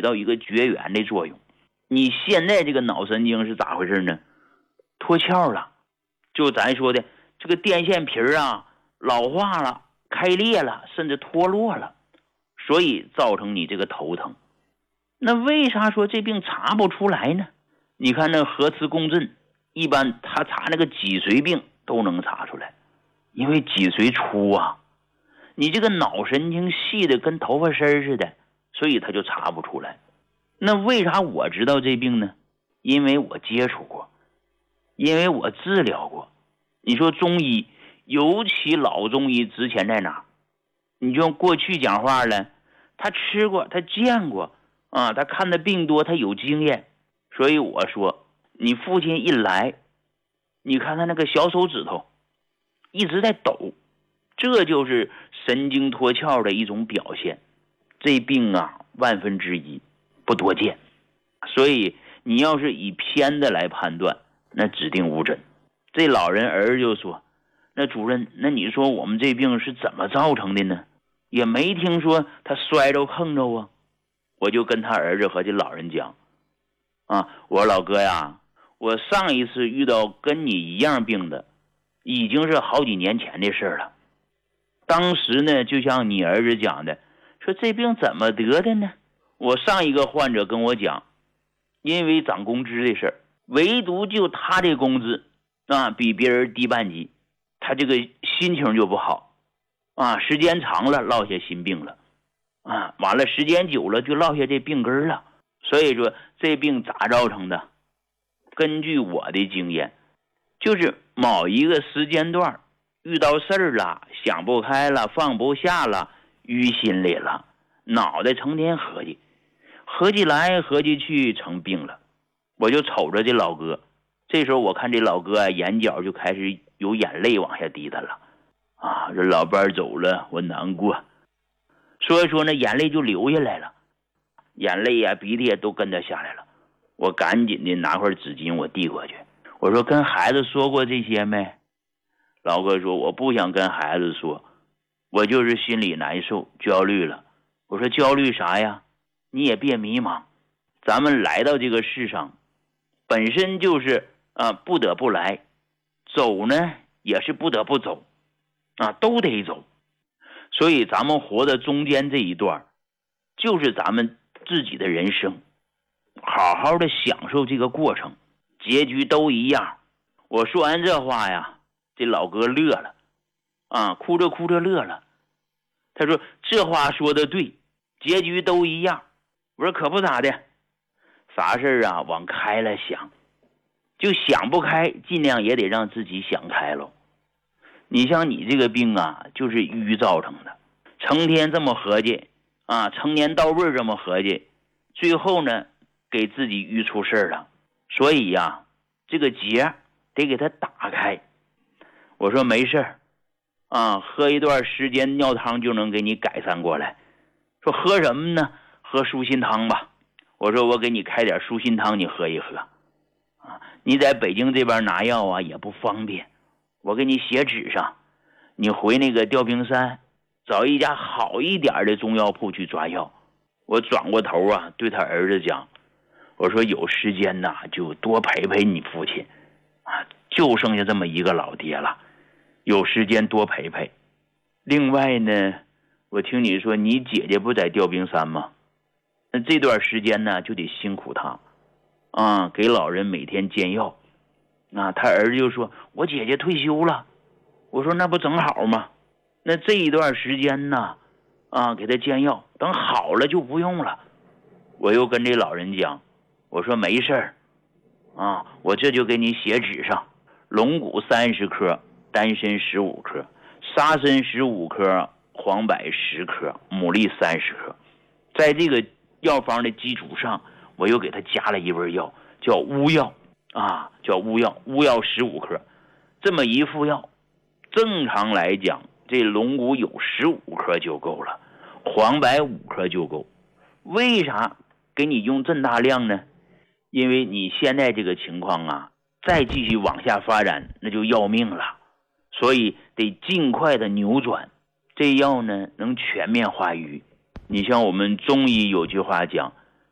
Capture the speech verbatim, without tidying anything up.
到一个绝缘的作用。你现在这个脑神经是咋回事呢？脱壳了，就咱说的这个电线皮啊老化了，开裂了，甚至脱落了，所以造成你这个头疼。那为啥说这病查不出来呢？你看那核磁共振，一般他查那个脊髓病都能查出来，因为脊髓粗啊，你这个脑神经细的跟头发丝似的，所以他就查不出来。那为啥我知道这病呢？因为我接触过，因为我治疗过。你说中医，尤其老中医值钱在哪？你就用过去讲话了，他吃过，他见过啊，他看的病多，他有经验。所以我说，你父亲一来，你看他那个小手指头一直在抖，这就是神经脱壳的一种表现。这病啊，万分之一不多见，所以你要是以偏的来判断，那指定无诊。这老人儿子就说，那主任，那你说我们这病是怎么造成的呢？也没听说他摔着碰着啊。我就跟他儿子和这老人讲啊，我说老哥呀，我上一次遇到跟你一样病的已经是好几年前的事了。当时呢，就像你儿子讲的，说这病怎么得的呢？我上一个患者跟我讲，因为涨工资的事儿，唯独就他这工资啊比别人低半级，他这个心情就不好啊，时间长了落下心病了啊，完了时间久了就落下这病根了。所以说这病咋造成的？根据我的经验，就是某一个时间段遇到事儿了，想不开了，放不下了，淤心里了，脑袋成天合计，合计来合计去成病了。我就瞅着这老哥，这时候我看这老哥啊，眼角就开始有眼泪往下滴答了啊，这老伴走了，我难过。所以说呢，眼泪就流下来了，眼泪呀、鼻涕也都跟着下来了。我赶紧的拿块纸巾，我递过去，我说跟孩子说过这些没？老哥说我不想跟孩子说，我就是心里难受焦虑了。我说焦虑啥呀？你也别迷茫，咱们来到这个世上本身就是啊不得不来，走呢也是不得不走啊，都得走。所以咱们活的中间这一段就是咱们自己的人生，好好的享受这个过程，结局都一样。我说完这话呀，这老哥乐了啊，哭着哭着乐了。他说这话说的对，结局都一样。我说可不咋的，啥事啊往开了想，就想不开尽量也得让自己想开了。你像你这个病啊，就是淤造成的，成天这么合计啊，成年到位这么合计，最后呢给自己淤出事了。所以呀、啊，这个结得给它打开。我说没事啊，喝一段时间尿汤就能给你改善过来。说喝什么呢？喝舒心汤吧。我说我给你开点舒心汤，你喝一喝啊。你在北京这边拿药啊也不方便，我给你写纸上，你回那个吊瓶山找一家好一点的中药铺去抓药。我转过头啊对他儿子讲，我说有时间呐就多陪陪你父亲啊，就剩下这么一个老爹了，有时间多陪陪。另外呢，我听你说你姐姐不在吊瓶山吗？那这段时间呢就得辛苦他啊，给老人每天煎药啊。他儿子就说我姐姐退休了。我说那不正好吗？那这一段时间呢啊，给他煎药，等好了就不用了。我又跟这老人讲，我说没事儿啊，我这就给你写纸上，龙骨三十克，丹参十五克，沙参十五克，黄柏十克，牡蛎三十克。在这个药方的基础上，我又给他加了一味药，叫乌药啊，叫乌药，乌药十五克。这么一副药，正常来讲，这龙骨有十五克就够了，黄柏五克就够。为啥给你用这么大量呢？因为你现在这个情况啊，再继续往下发展，那就要命了。所以得尽快的扭转，这药呢能全面化瘀。你像我们中医有句话讲，